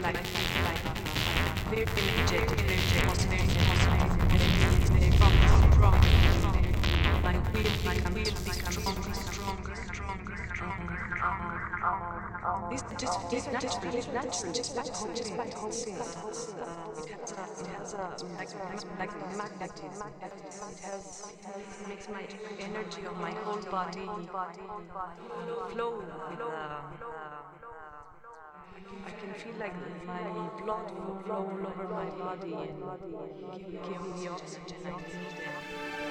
like very energetic, very positive, very strong. My will becomes stronger. This just natural, just like holding. It has a like magnetism. It makes my energy of my whole body flow with I can feel like my blood will flow all over my body and give me the oxygen I need.